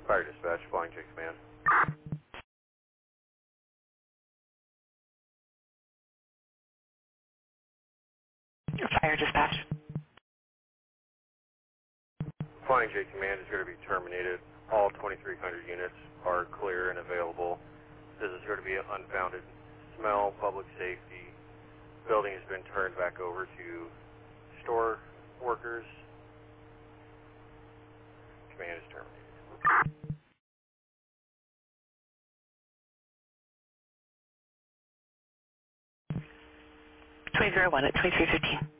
Fire dispatch, flying J command. Fire dispatch. Flying J command is going to be terminated. All 2,300 units are clear and available. This is going to be an unfounded smell, public safety. Building has been turned back over to store workers. Command is terminated. 2001 at 2315.